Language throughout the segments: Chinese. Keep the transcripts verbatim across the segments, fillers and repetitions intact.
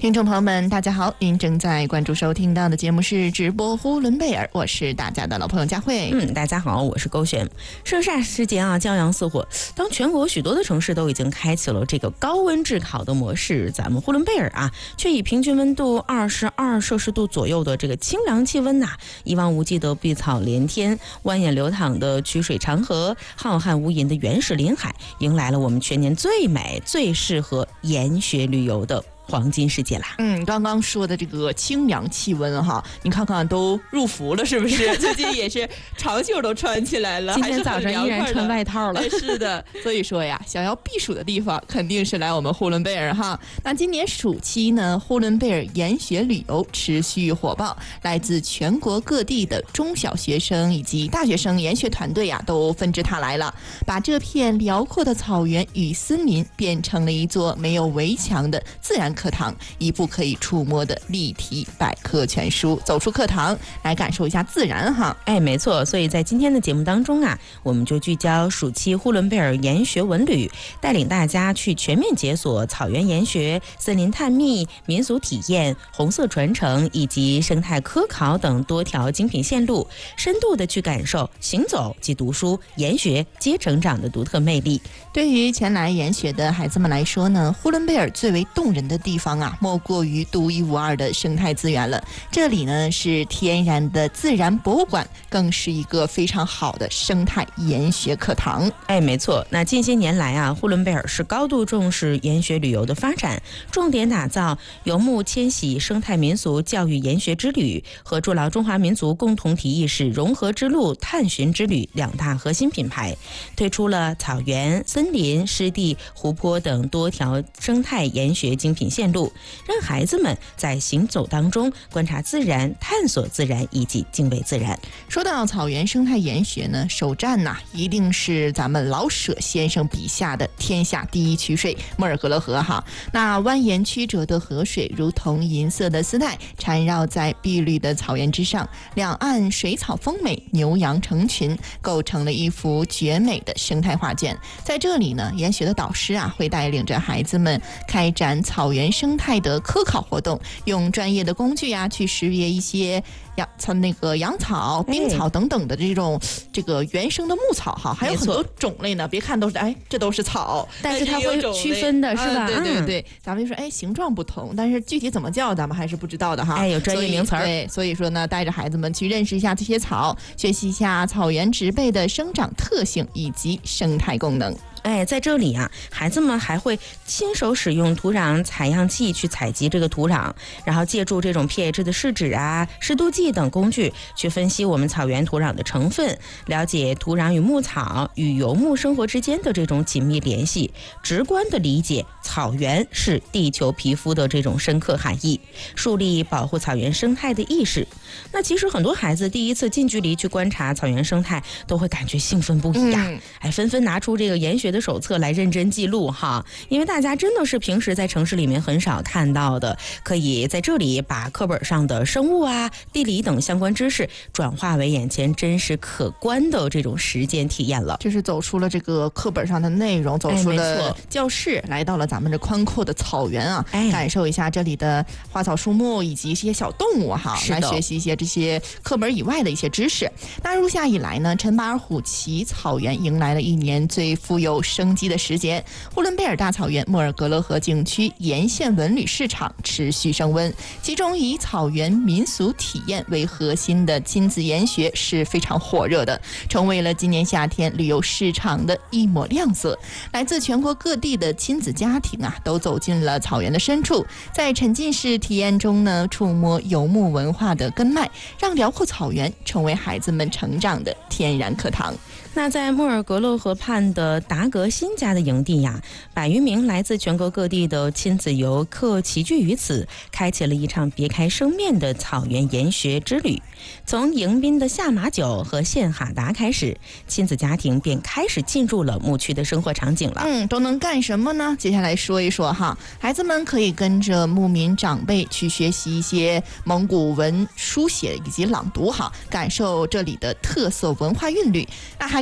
听众朋友们大家好，您正在关注收听到的节目是直播呼伦贝尔，我是大家的老朋友佳慧。 嗯，大家好，我是勾璇。盛夏时节啊，骄阳似火，当全国许多的城市都已经开启了这个高温炙烤的模式，咱们呼伦贝尔啊却以平均温度二十二摄氏度左右的这个清凉气温呐、啊，一望无际的碧草连天，蜿蜒流淌的曲水长河，浩瀚无垠的原始林海，迎来了我们全年最美最适合研学旅游的黄金世界啦。 嗯，刚刚说的这个清凉气温哈，你看看都入伏了是不是？最近也是长袖都穿起来了， 今天早上依然穿外套了。 哎、是的，所以说呀，想要避暑的地方肯定是来我们呼伦贝尔哈。那今年暑期呢，呼伦贝尔研学旅游持续火爆，来自全国各地的中小学生以及大学生研学团队呀，都纷至沓来了，把这片辽阔的草原与森林变成了一座没有围墙的自然课堂，一部可以触摸的立体百科全书。走出课堂来感受一下自然哈。 哎，没错，所以在今天的节目当中啊，我们就聚焦暑期呼伦贝尔研学文旅，带领大家去全面解锁草原研学、森林探秘、民俗体验、红色传承以及生态科考等多条精品线路，深度的去感受行走及读书、研学皆成长的独特魅力。 对于前来研学的孩子们来说呢，呼伦贝尔最为动人的地方啊，莫过于独一无二的生态资源了。这里呢是天然的自然博物馆，更是一个非常好的生态研学课堂。 哎，没错。那近些年来啊，呼伦贝尔是高度重视研学旅游的发展，重点打造游牧迁徙生态民俗教育研学之旅和筑牢中华民族共同体意识融合之路探寻之旅两大核心品牌，推出了草原、森林、湿地、湖泊等多条生态研学精品线路，让孩子们在行走当中观察自然、探索自然以及敬畏自然。 说到草原生态研学呢，首站呐、啊、一定是咱们老舍先生笔下的天下第一曲水莫尔格勒河哈。那蜿蜒曲折的河水如同银色的丝带，缠绕在碧绿的草原之上，两岸水草丰美，牛羊成群，构成了一幅绝美的生态画卷。在这里呢，研学的导师啊会带领着孩子们开展草原生态的科考活动，用专业的工具啊去识别一些养草那个养草、冰草等等的这种、哎、这个原生的牧草哈，还有很多种类呢。别看都是哎，这都是草， 但是它会区分的是吧？ 嗯、对对对，咱们就说哎，形状不同，但是具体怎么叫咱们还是不知道的哈。 哎，有专业名词儿。 对，所以说呢，带着孩子们去认识一下这些草，学习一下草原植被的生长特性以及生态功能。 哎，在这里啊，孩子们还会亲手使用土壤采样器去采集这个土壤，然后借助这种 pH 的试纸啊、湿度计等工具去分析我们草原土壤的成分，了解土壤与牧草与游牧生活之间的这种紧密联系，直观的理解草原是地球皮肤的这种深刻含义，树立保护草原生态的意识。那其实很多孩子第一次近距离去观察草原生态，都会感觉兴奋不已呀、啊嗯！哎，纷纷拿出这个研学的手册来认真记录哈，因为大家真的是平时在城市里面很少看到的，可以在这里把课本上的生物啊、地理等相关知识转化为眼前真实可观的这种实践体验了。 就是走出了这个课本上的内容，走出了教室，哎、来到了咱们这宽阔的草原啊，哎、感受一下这里的花草树木以及一些小动物哈，来学习一些这些课本以外的一些知识。那入夏以来呢，陈巴尔虎旗草原迎来了一年最富有生机的时节，呼伦贝尔大草原莫尔格勒河景区沿线文旅市场持续升温，其中以草原民俗体验为核心的亲子研学是非常火热的，成为了今年夏天旅游市场的一抹亮色。来自全国各地的亲子家庭啊，都走进了草原的深处，在沉浸式体验中呢，触摸游牧文化的根脉，让辽阔草原成为孩子们成长的天然课堂。 那在莫尔格勒河畔的达格新家的营地呀，百余名来自全国各地的亲子游客齐聚于此，开启了一场别开生面的草原研学之旅。从迎宾的下马酒和献哈达开始，亲子家庭便开始进入了牧区的生活场景了。 嗯，都能干什么呢？接下来说一说哈，孩子们可以跟着牧民长辈去学习一些蒙古文书写以及朗读哈，感受这里的特色文化韵律。那还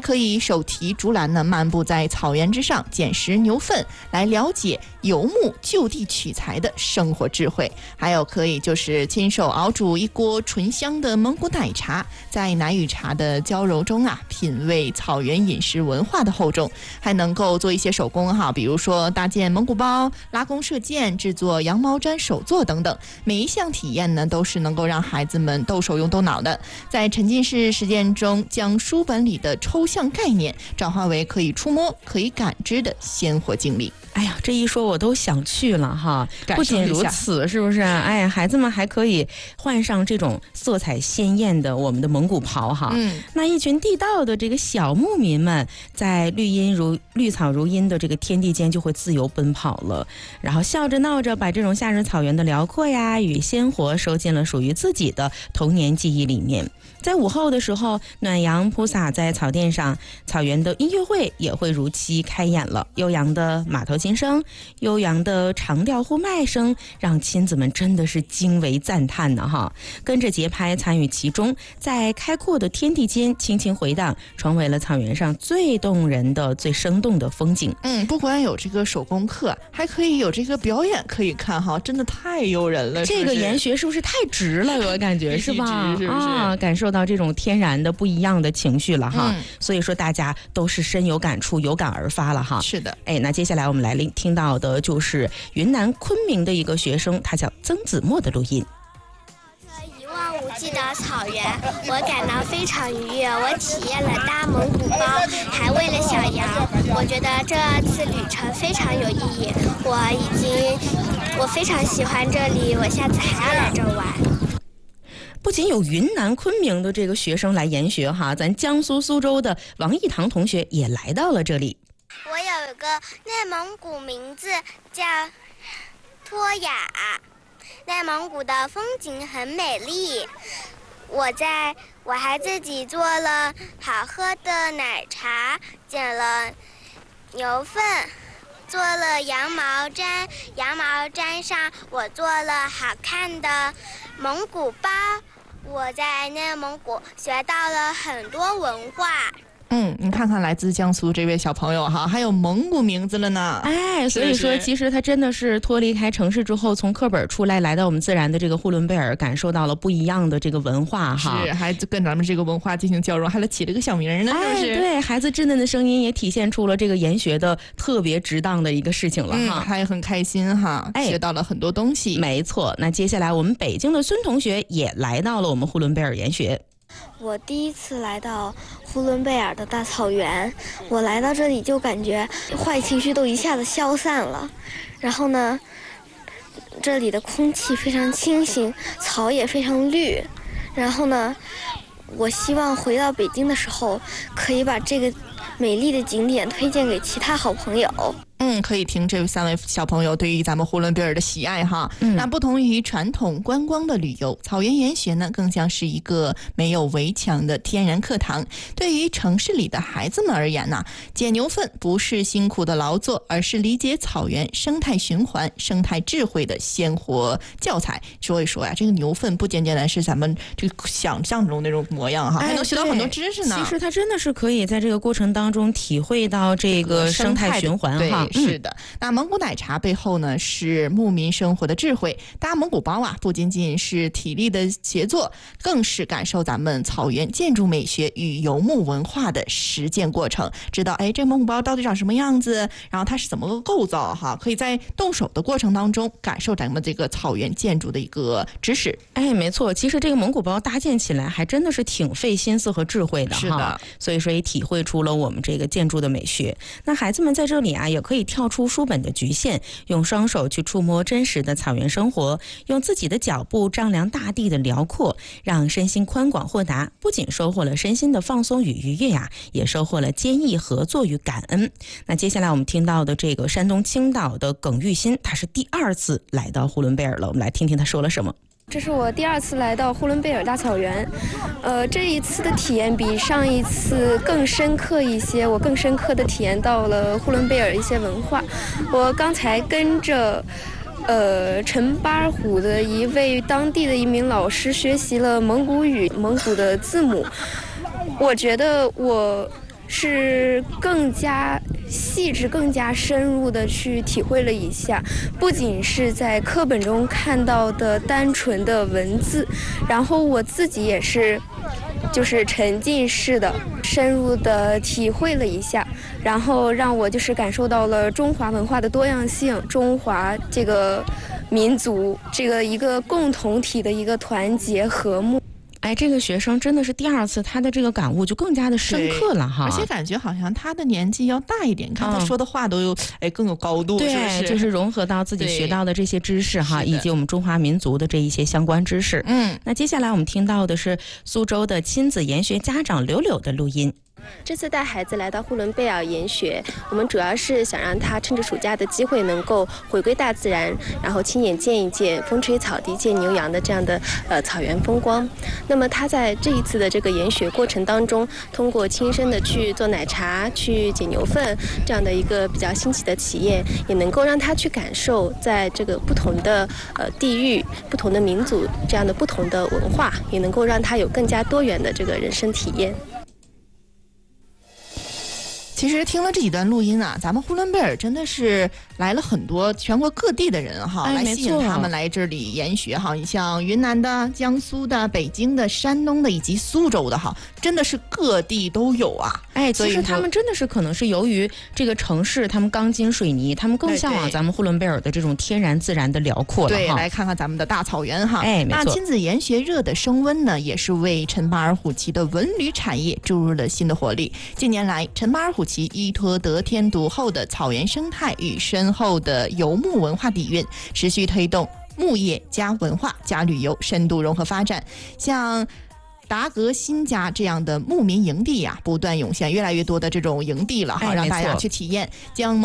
可以手提竹篮呢，漫步在草原之上，捡拾牛粪，来了解游牧就地取材的生活智慧。还有可以就是亲手熬煮一锅醇香的蒙古奶茶，在奶与茶的交融中啊，品味草原饮食文化的厚重。还能够做一些手工哈，比如说搭建蒙古包、拉弓射箭、制作羊毛毡手作等等。每一项体验呢，都是能够让孩子们动手用动脑的，在沉浸式实践中，将书本里的抽象概念转化为可以触摸、可以感知的鲜活经历。 哎呀，这一说我都想去了哈！不仅如此，是不是？哎呀，孩子们还可以换上这种色彩鲜艳的我们的蒙古袍哈。嗯，那一群地道的这个小牧民们，在绿荫如绿草如茵的这个天地间就会自由奔跑了，然后笑着闹着，把这种夏日草原的辽阔呀与鲜活收进了属于自己的童年记忆里面。在午后的时候，暖阳铺洒在草甸上，草原的音乐会也会如期开演了。悠扬的马头琴声，悠扬的长调呼麦声，让亲子们真的是惊为赞叹呢哈！跟着节拍参与其中，在开阔的天地间轻轻回荡，成为了草原上最动人的、最生动的风景。 嗯，不光有这个手工课，还可以有这个表演可以看哈，真的太诱人了。 这个研学是不是太值了？我感觉是吧？ 是不是啊，感受到这种天然的不一样的情绪了哈。嗯、所以说大家都是深有感触，有感而发了哈。 是的， 哎，那接下来我们来听到的就是云南昆明的一个学生，他叫曾子墨的录音。 一望无际的草原，我感到非常愉悦。我体验了搭蒙古包，还喂了小羊。我觉得这次旅程非常有意义。我已经，我非常喜欢这里，我下次还要来这玩。 不仅有云南昆明的这个学生来研学哈，咱江苏苏州的王一堂同学也来到了这里。 我有个内蒙古名字叫托雅，内蒙古的风景很美丽。我在我还自己做了好喝的奶茶，捡了牛粪，做了羊毛毡，羊毛毡上我做了好看的蒙古包。我在内蒙古学到了很多文化。 嗯，你看看来自江苏这位小朋友哈，还有蒙古名字了呢。 哎，所以说其实他真的是脱离开城市之后，从课本出来，来到我们自然的这个呼伦贝尔，感受到了不一样的这个文化哈。 是，还跟咱们这个文化进行交融，还起了个小名呢，是不是？ 哎，对，孩子稚嫩的声音也体现出了这个研学的特别值当的一个事情了哈。 嗯、他也很开心哈，学到了很多东西。 没错，那接下来我们北京的孙同学也来到了我们呼伦贝尔研学。 我第一次来到呼伦贝尔的大草原，我来到这里就感觉坏情绪都一下子消散了。然后呢，这里的空气非常清新，草也非常绿。然后呢，我希望回到北京的时候，可以把这个美丽的景点推荐给其他好朋友。 嗯，可以听这三位小朋友对于咱们呼伦贝尔的喜爱哈。嗯，那不同于传统观光的旅游，草原研学呢更像是一个没有围墙的天然课堂。对于城市里的孩子们而言呢，捡牛粪不是辛苦的劳作，而是理解草原生态循环、生态智慧的鲜活教材。说一说呀，这个牛粪不简简单是咱们这个想象中那种模样哈，还能学到很多知识呢。 其实它真的是可以在这个过程当中体会到这个生态循环哈。 是的，那蒙古奶茶背后呢是牧民生活的智慧。搭蒙古包啊，不仅仅是体力的协作，更是感受咱们草原建筑美学与游牧文化的实践过程。知道哎，这蒙古包到底长什么样子，然后它是怎么个构造哈？可以在动手的过程当中感受咱们这个草原建筑的一个知识。 哎，没错，其实这个蒙古包搭建起来还真的是挺费心思和智慧的哈。 是的， 所以说也体会出了我们这个建筑的美学。那孩子们在这里啊，也可以跳出书本的局限，用双手去触摸真实的草原生活，用自己的脚步丈量大地的辽阔，让身心宽广豁达。不仅收获了身心的放松与愉悦呀、啊，也收获了坚毅合作与感恩。那接下来我们听到的这个山东青岛的耿玉新，他是第二次来到呼伦贝尔了，我们来听听他说了什么。 这是我第二次来到呼伦贝尔大草原，呃，这一次的体验比上一次更深刻一些，我更深刻的体验到了呼伦贝尔一些文化。我刚才跟着呃陈巴尔虎的一位当地的一名老师学习了蒙古语，蒙古的字母。我觉得我是更加细致、更加深入的去体会了一下，不仅是在课本中看到的单纯的文字，然后我自己也是就是沉浸式的深入的体会了一下，然后让我就是感受到了中华文化的多样性，中华这个民族这个一个共同体的一个团结和睦。 哎，这个学生真的是第二次，他的这个感悟就更加的深刻了哈， 而且感觉好像他的年纪要大一点，看他说的话都有、嗯、哎更有高度， 对， 是不是？ 就是融合到自己学到的这些知识哈，以及我们中华民族的这一些相关知识。 嗯， 那接下来我们听到的是苏州的亲子研学家长柳柳的录音。 这次带孩子来到呼伦贝尔研学，我们主要是想让他趁着暑假的机会能够回归大自然，然后亲眼见一见风吹草低见牛羊的这样的呃草原风光。那么他在这一次的这个研学过程当中，通过亲身的去做奶茶、去捡牛粪这样的一个比较新奇的体验，也能够让他去感受在这个不同的呃地域、不同的民族这样的不同的文化，也能够让他有更加多元的这个人生体验。 其实听了这几段录音啊，咱们呼伦贝尔真的是来了很多全国各地的人哈， 哎、 来吸引他们来这里研学哈。你像云南的、江苏的、北京的、山东的以及苏州的哈，真的是各地都有啊。 哎，其实他们真的是可能是由于这个城市，他们钢筋水泥，他们更向往咱们呼伦贝尔的这种天然自然的辽阔了对，来看看咱们的大草原哈。 哎，没错。 那亲子研学热的升温呢，也是为陈巴尔虎旗的文旅产业注入了新的活力。近年来，陈巴尔虎旗依托得天独厚的草原生态与深厚的游牧文化底蕴，持续推动牧业加文化加旅游深度融合发展。像达格新家这样的牧民营地呀、啊，不断涌现越来越多的这种营地了哈， 哎、 让大家去体验将